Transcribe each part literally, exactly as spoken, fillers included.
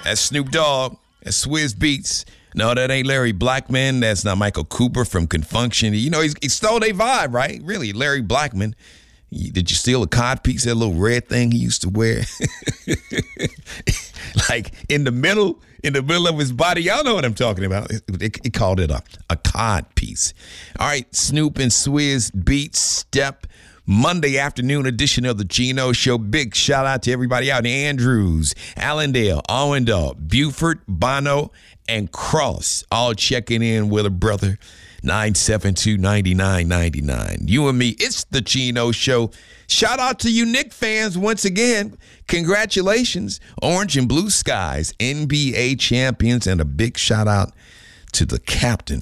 That's Snoop Dogg. That's Swizz Beatz. No, that ain't Larry Blackman. That's not Michael Cooper from Confunction. You know, he's, he stole their vibe, right? Really, Larry Blackman. Did you steal a cod piece, that little red thing he used to wear? Like in the middle, in the middle of his body. Y'all know what I'm talking about. He called it a, a cod piece. All right, Snoop and Swizz Beatz Step. Monday afternoon edition of the Chino Show. Big shout out to everybody out in Andrews, Allendale, Allendale, Beaufort, Bono, and Cross. All checking in with a brother. nine seven two, nine nine nine nine. You and me, it's the Chino Show. Shout out to you Knicks fans once again. Congratulations, Orange and Blue Skies, N B A champions, and a big shout out to the captain,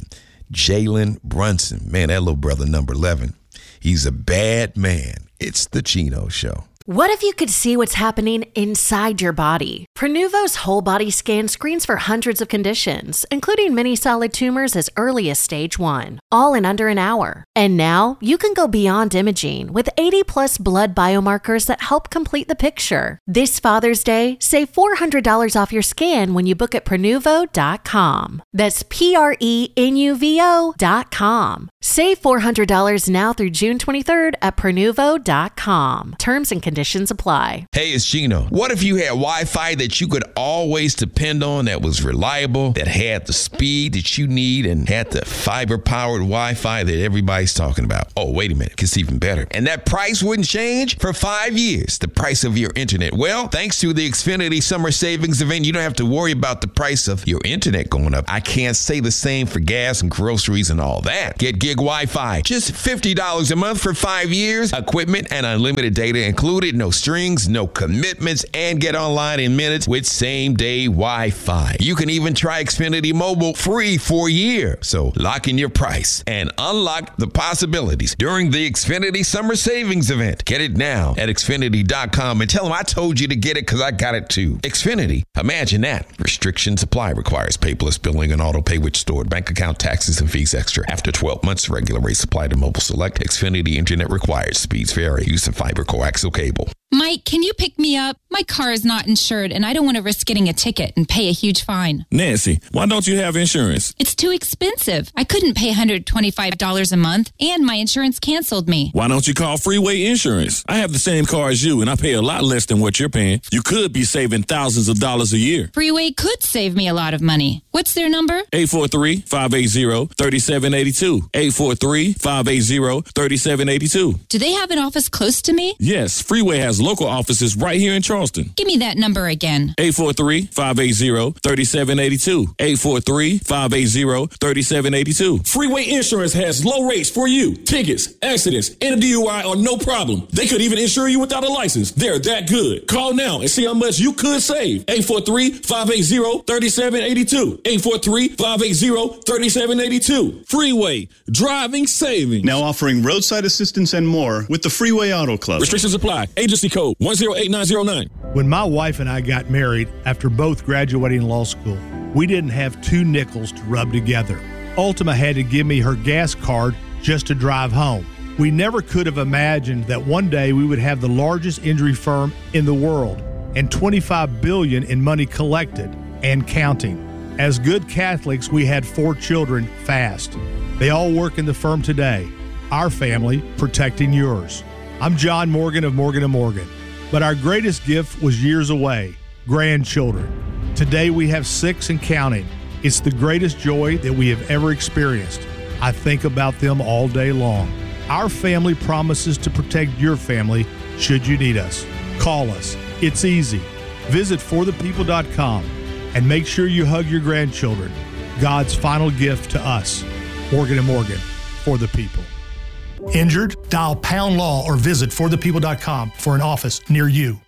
Jalen Brunson. Man, that little brother, number eleven, he's a bad man. It's the Chino Show. What if you could see what's happening inside your body? Prenuvo's whole body scan screens for hundreds of conditions, including many solid tumors as early as stage one, all in under an hour. And now you can go beyond imaging with eighty plus blood biomarkers that help complete the picture. This Father's Day, save four hundred dollars off your scan when you book at Prenuvo dot com. That's P R E N U V O dot com. Save four hundred dollars now through June twenty-third at Prenuvo dot com. Terms and conditions apply. Hey, it's Gino. What if you had Wi-Fi that you could always depend on, that was reliable, that had the speed that you need, and had the fiber-powered Wi-Fi that everybody's talking about? Oh, wait a minute. It gets even better. And that price wouldn't change for five years, the price of your internet. Well, thanks to the Xfinity Summer Savings Event, you don't have to worry about the price of your internet going up. I can't say the same for gas and groceries and all that. Get gig Wi-Fi. Just fifty dollars a month for five years. Equipment and unlimited data included. No strings, no commitments, and get online in minutes with same-day Wi-Fi. You can even try Xfinity Mobile free for a year. So lock in your price and unlock the possibilities during the Xfinity Summer Savings Event. Get it now at Xfinity dot com and tell them I told you to get it because I got it too. Xfinity. Imagine that. Restrictions apply. Requires paperless billing and auto pay with stored bank account, taxes, and fees extra. After twelve months, regular rates apply to mobile select. Xfinity Internet required. Speeds vary. Use of fiber coaxial cable. Mike, can you pick me up? My car is not insured, and I don't want to risk getting a ticket and pay a huge fine. Nancy, why don't you have insurance? It's too expensive. I couldn't pay one hundred twenty-five dollars a month, and my insurance canceled me. Why don't you call Freeway Insurance? I have the same car as you, and I pay a lot less than what you're paying. You could be saving thousands of dollars a year. Freeway could save me a lot of money. What's their number? eight four three, five eight zero, three seven eight two. eight four three, five eight zero, three seven eight two. Do they have an office close to me? Yes, Freeway has local offices right here in Charleston. Give me that number again. eight four three, five eight zero, three seven eight two. eight four three, five eight zero, three seven eight two. Freeway Insurance has low rates for you. Tickets, accidents, and a D U I are no problem. They could even insure you without a license. They're that good. Call now and see how much you could save. eight four three, five eight zero, three seven eight two. eight four three, five eight zero, three seven eight two. Freeway, driving savings. Now offering roadside assistance and more with the Freeway Auto Club. Restrictions apply. Agency code one zero eight nine zero nine. When my wife and I got married after both graduating law school, we didn't have two nickels to rub together. Ultima had to give me her gas card just to drive home. We never could have imagined that one day we would have the largest injury firm in the world and twenty-five billion dollars in money collected and counting. As good Catholics, we had four children fast. They all work in the firm today. Our family protecting yours. I'm John Morgan of Morgan and Morgan. But our greatest gift was years away, grandchildren. Today we have six and counting. It's the greatest joy that we have ever experienced. I think about them all day long. Our family promises to protect your family should you need us. Call us. It's easy. Visit for the people dot com and make sure you hug your grandchildren. God's final gift to us. Morgan and Morgan, for the people. Injured? Dial pound law or visit for the people dot com for an office near you.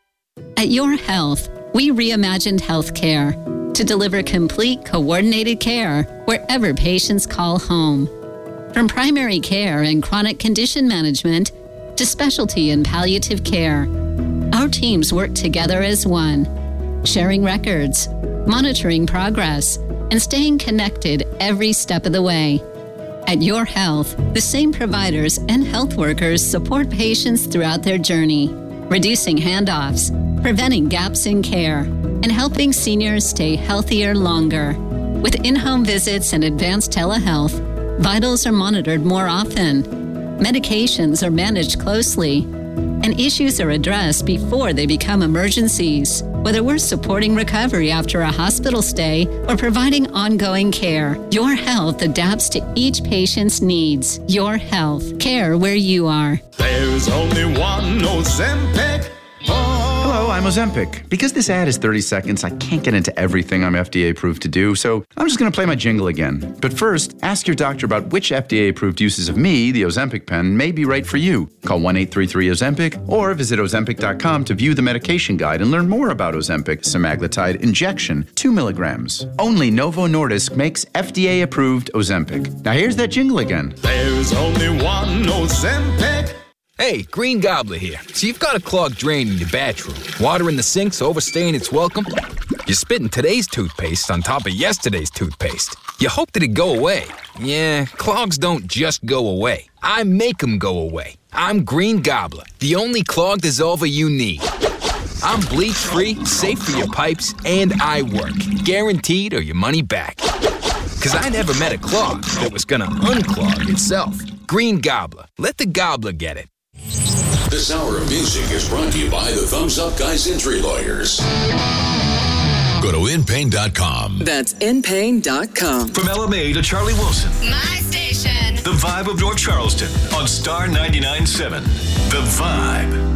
At Your Health, we reimagined healthcare to deliver complete, coordinated care wherever patients call home. From primary care and chronic condition management to specialty and palliative care, our teams work together as one, sharing records, monitoring progress, and staying connected every step of the way. At Your Health, the same providers and health workers support patients throughout their journey, reducing handoffs, preventing gaps in care, and helping seniors stay healthier longer. With in-home visits and advanced telehealth, vitals are monitored more often, medications are managed closely, and issues are addressed before they become emergencies. Whether we're supporting recovery after a hospital stay or providing ongoing care, Your Health adapts to each patient's needs. Your Health. Care where you are. There's only one Ozempic. Hello, I'm Ozempic. Because this ad is thirty seconds, I can't get into everything I'm F D A approved to do, so I'm just going to play my jingle again. But first, ask your doctor about which F D A approved uses of me, the Ozempic pen, may be right for you. Call one eight three three Ozempic or visit Ozempic dot com to view the medication guide and learn more about Ozempic semaglutide injection, two milligrams. Only Novo Nordisk makes F D A approved Ozempic. Now here's that jingle again. There's only one Ozempic. Hey, Green Gobbler here. So you've got a clogged drain in your bathroom. Water in the sink's overstaying its welcome. You're spitting today's toothpaste on top of yesterday's toothpaste. You hope that it go away. Yeah, clogs don't just go away. I make them go away. I'm Green Gobbler, the only clog dissolver you need. I'm bleach-free, safe for your pipes, and I work. Guaranteed or your money back. Because I never met a clog that was gonna unclog itself. Green Gobbler. Let the gobbler get it. This hour of music is brought to you by the Thumbs Up Guys Injury Lawyers. Go to in pain dot com. That's in pain dot com. From L M A to Charlie Wilson. My station. The Vibe of North Charleston on Star ninety-nine point seven. The Vibe.